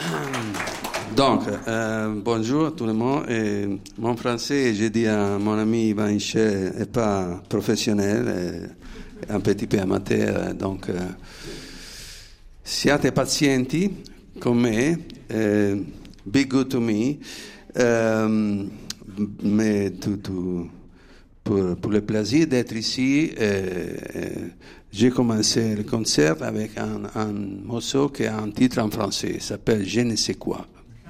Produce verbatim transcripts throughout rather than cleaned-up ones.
Donc, euh, bonjour à tout le monde. Et mon français, j'ai dit à mon ami Ivan Hichet, n'est pas professionnel, è un petit peu amateur. Donc, euh, siate pazienti con me, eh, be good to me. Euh, mais tout, tout, pour, pour le plaisir d'être ici, euh, euh, j'ai commencé le concert avec un, un morceau qui a un titre en français, il s'appelle Je ne sais quoi,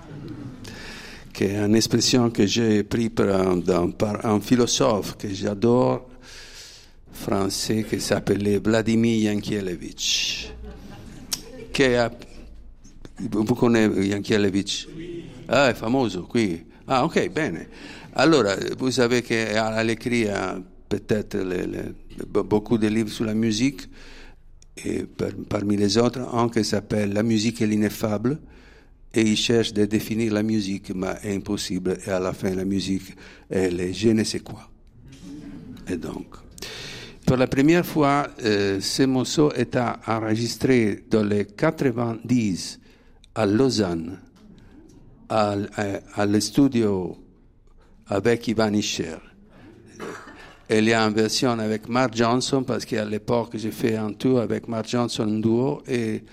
qui est une expression que j'ai prise par, par un philosophe que j'adore, français, qui s'appelait Vladimir Yankelevitch. Che a, vous connaissez Yankelevitch? Ah, è famoso qui. Ah, ok, bene. Allora, vous savez qu'elle a écrit peut-être les, les, beaucoup de livres sur la musique, et par, parmi les autres, un qui s'appelle La musique est l'ineffable, et il cherche de définir la musique, mais c'est impossible, et à la fin, la musique, elle est je ne sais quoi. Et donc, pour la première fois, euh, ce morceau est enregistré dans les quatre-vingt-dix à Lausanne, à, à, à studio avec Ivan Hichet. Il y a une version avec Mark Johnson, parce qu'à l'époque, j'ai fait un tour avec Mark Johnson, un duo, et,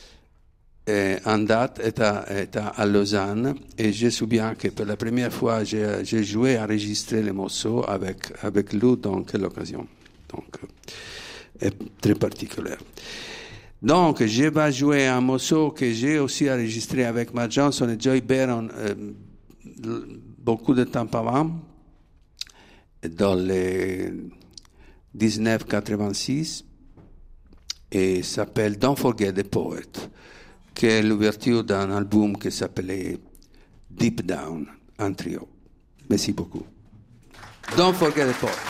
et en date est à, est à Lausanne. Et je me souviens que pour la première fois, j'ai, j'ai joué, enregistré les morceaux avec, avec lui dans quelle occasion. Donc, est très particulière. Donc, je vais jouer un morceau que j'ai aussi enregistré avec Mark Johnson et Joy Baron euh, beaucoup de temps avant, dans les dix-neuf quatre-vingt-six, et s'appelle Don't Forget the Poet, qui est l'ouverture d'un album qui s'appelait Deep Down, un trio. Merci beaucoup. Don't Forget the Poet.